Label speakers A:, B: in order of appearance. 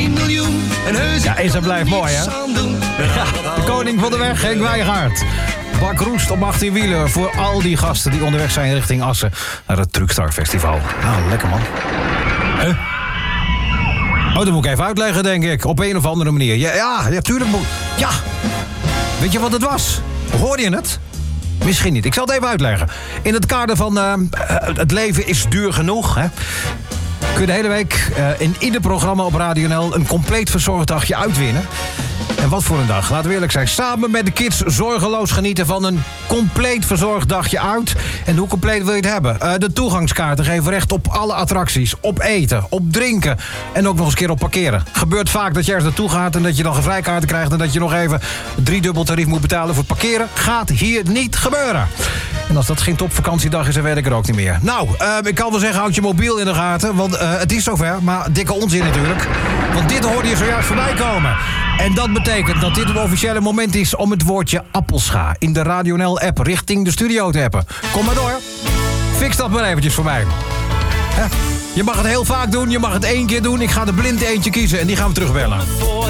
A: 1 miljoen. En heus,
B: Ja, is en blijft mooi, hè? Ja, de koning van de weg, Henk Wijngaard. Bak roest op 18 wielen voor al die gasten die onderweg zijn richting Assen naar het Truckstar Festival. Nou, lekker man. Oh, dat moet ik even uitleggen, denk ik. Op een of andere manier. Ja, tuurlijk moet... Ja. Weet je wat het was? Hoorde je het? Misschien niet. Ik zal het even uitleggen. In het kader van het leven is duur genoeg, hè? Kun je de hele week in ieder programma op Radio NL een compleet verzorgd dagje uitwinnen. En wat voor een dag, laten we eerlijk zijn. Samen met de kids zorgeloos genieten van een compleet verzorgd dagje uit. En hoe compleet wil je het hebben? De toegangskaarten geven recht op alle attracties. Op eten, op drinken en ook nog eens een keer op parkeren. Gebeurt vaak dat je ergens naartoe gaat en dat je dan geen vrijkaarten krijgt... en dat je nog even 3-dubbel tarief moet betalen voor het parkeren. Gaat hier niet gebeuren. En als dat geen topvakantiedag is, dan weet ik er ook niet meer. Nou, ik kan wel zeggen, houd je mobiel in de gaten. Want het is zover, maar dikke onzin natuurlijk. Want dit hoorde je zojuist voorbij komen. En dat betekent dat dit het officiële moment is om het woordje appelscha in de Radio NL-app richting de studio te appen. Kom maar door. Fix dat maar eventjes voor mij. Je mag het heel vaak doen, je mag het 1 keer doen. Ik ga er blind eentje kiezen en die gaan we terugbellen.